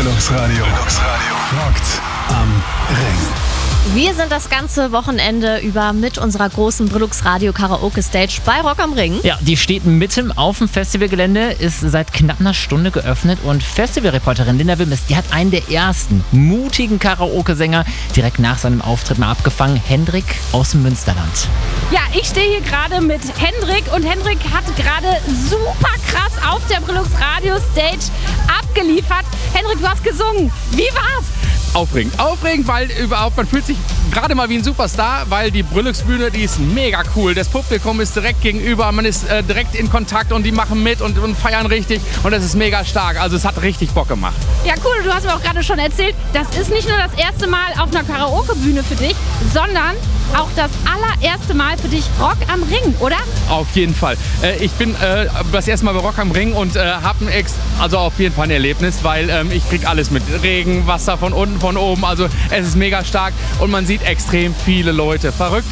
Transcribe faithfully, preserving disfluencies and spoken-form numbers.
Deluxe Radio. Deluxe Radio. Rockt am Ring. Wir sind das ganze Wochenende über mit unserer großen Deluxe Radio Karaoke Stage bei Rock am Ring. Ja, die steht mitten auf dem Festivalgelände, ist seit knapp einer Stunde geöffnet und Festivalreporterin Linda Wimmes, die hat einen der ersten mutigen Karaoke-Sänger direkt nach seinem Auftritt mal abgefangen, Hendrik aus dem Münsterland. Ja, ich stehe hier gerade mit Hendrik und Hendrik hat gerade super krass auf der Deluxe Radio Stage abgeliefert. Hendrik, du hast gesungen. Wie war's? Aufregend. Aufregend, weil überhaupt, man fühlt sich gerade mal wie ein Superstar, weil die Brüllux-Bühne, die ist mega cool. Das Publikum ist direkt gegenüber, man ist äh, direkt in Kontakt und die machen mit und, und feiern richtig und das ist mega stark. Also es hat richtig Bock gemacht. Ja, cool. Du hast mir auch gerade schon erzählt, das ist nicht nur das erste Mal auf einer Karaoke-Bühne für dich, sondern auch das allererste Mal für dich Rock am Ring, oder? Auf jeden Fall. Äh, ich bin äh, das erste Mal bei Rock am Ring und äh, habe ein Ex, also auf jeden Fall ein Erlebnis, weil ähm, ich krieg alles mit. Regen, Wasser von unten, von oben. Also es ist mega stark und man sieht extrem viele Leute. Verrückte